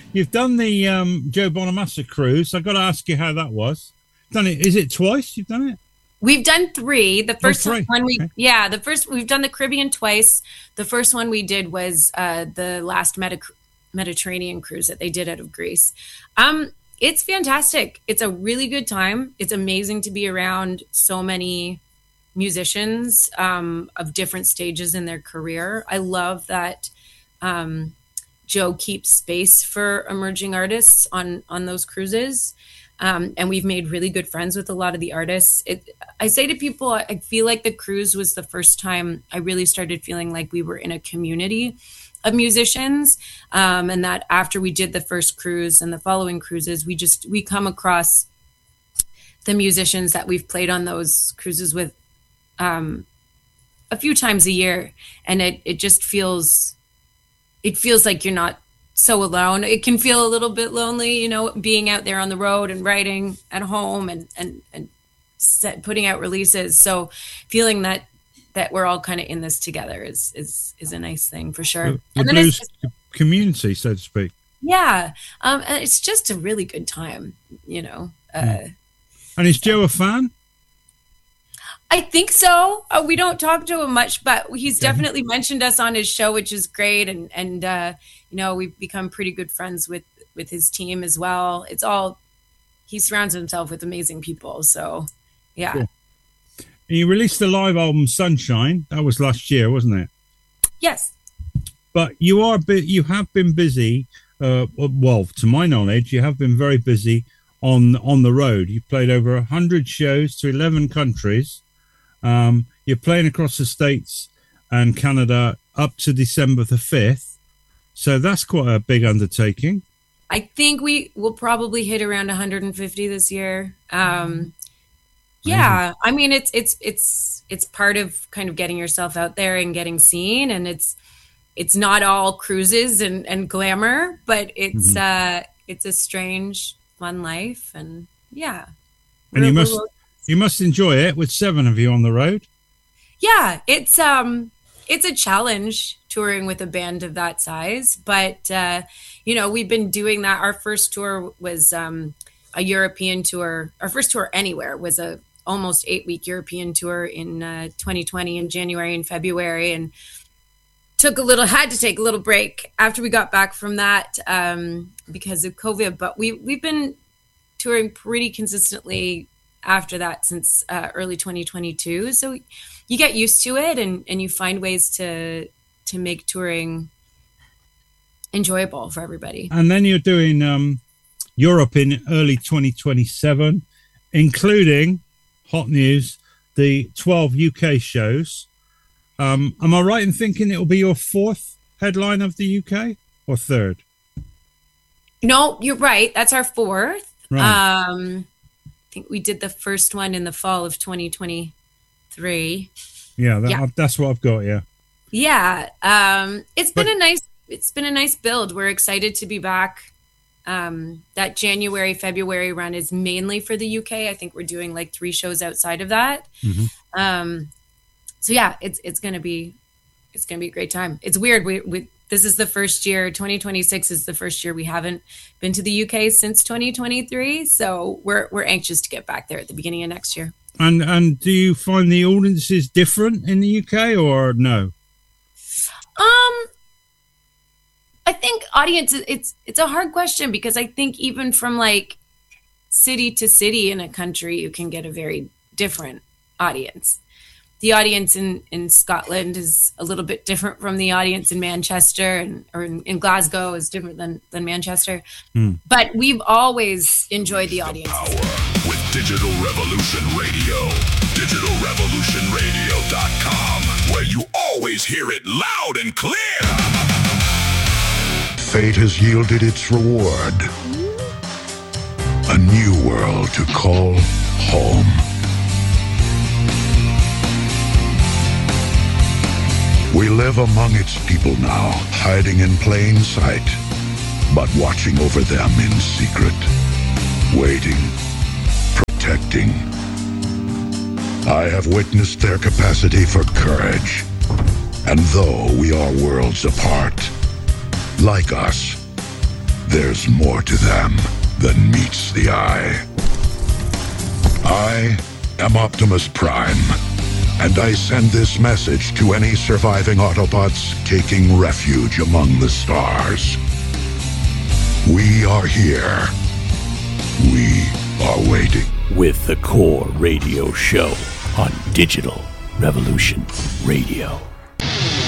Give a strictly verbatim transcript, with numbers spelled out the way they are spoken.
you've done the um, Joe Bonamassa cruise. I've got to ask you how that was. Done it? Is it twice you've done it? We've done three. The first oh, three. one we, okay. yeah, the first we've done the Caribbean twice. The first one we did was uh, the last Medi- Mediterranean cruise that they did out of Greece. Um, it's fantastic. It's a really good time. It's amazing to be around so many musicians um, of different stages in their career. I love that um, Joe keeps space for emerging artists on on those cruises. Um, and we've made really good friends with a lot of the artists. It, I say to people, I feel like the cruise was the first time I really started feeling like we were in a community of musicians. Um, and that after we did the first cruise and the following cruises, we just, we come across the musicians that we've played on those cruises with um, a few times a year. And it, it just feels, it feels like you're not so alone. It can feel a little bit lonely, you know, being out there on the road and writing at home and and and set, putting out releases. So feeling that that we're all kind of in this together is is is a nice thing for sure. The, the and then blues it's, community, so to speak. Yeah, um, and it's just a really good time, you know. Uh, mm. And is Joe a fan? I think so. Uh, we don't talk to him much, but he's definitely mentioned us on his show, which is great. And, and uh, you know, we've become pretty good friends with, with his team as well. It's all, he surrounds himself with amazing people. So, yeah. Cool. You released the live album Sunshine. That was last year, wasn't it? Yes. But you are, you have been busy. Uh, well, to my knowledge, you have been very busy on, on the road. You played over a hundred shows to eleven countries. Um, you're playing across the States and Canada up to December the fifth. So that's quite a big undertaking. I think we will probably hit around one hundred fifty this year. Um, yeah, I mean, it's, it's, it's, it's part of kind of getting yourself out there and getting seen. And it's, it's not all cruises and, and glamour, but it's, mm-hmm. uh, it's a strange, fun life. And yeah. And you must, You must enjoy it with seven of you on the road. Yeah, it's um, it's a challenge touring with a band of that size. But, uh, you know, we've been doing that. Our first tour was um, a European tour. Our first tour anywhere was a almost eight week European tour in uh, twenty twenty in January and February. And took a little, had to take a little break after we got back from that um, because of COVID. But we, we've been touring pretty consistently after that since uh, early twenty twenty-two. So you get used to it and, and you find ways to to make touring enjoyable for everybody. And then you're doing um, Europe in early twenty twenty-seven, including, hot news, the twelve U K shows. Um, am I right in thinking it'll be your fourth headline of the U K or third? No, you're right. That's our fourth. Right. Um, I think we did the first one in the fall of twenty twenty-three. Yeah, that, yeah. that's what I've got. Yeah, yeah. Um, it's but, been a nice, it's been a nice build. We're excited to be back. Um, that January, February run is mainly for the U K. I think we're doing like three shows outside of that. Mm-hmm. Um, so yeah, it's it's gonna be, it's gonna be a great time. It's weird. We we. This is the first year, twenty twenty-six is the first year we haven't been to the U K since twenty twenty-three. So we're we're anxious to get back there at the beginning of next year. And and do you find the audiences different in the U K or no? Um, I think audience, it's it's a hard question because I think even from like city to city in a country, you can get a very different audience. The audience in, in Scotland is a little bit different from the audience in Manchester and or in, in Glasgow is different than, than Manchester. Mm. But we've always enjoyed the audience. The power with Digital Revolution Radio. digital revolution radio dot com, where you always hear it loud and clear. Fate has yielded its reward. A new world to call home. We live among its people now, hiding in plain sight, but watching over them in secret, waiting, protecting. I have witnessed their capacity for courage, and though we are worlds apart, like us, there's more to them than meets the eye. I am Optimus Prime, and I send this message to any surviving Autobots taking refuge among the stars. We are here. We are waiting. With the Core Radio Show on Digital Revolution Radio.